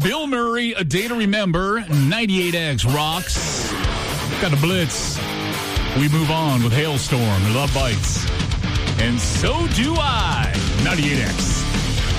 Bill Murray, A Day to Remember, 98X rocks. Got a blitz. We move on with Hailstorm, Love Bites. And so do I, 98X.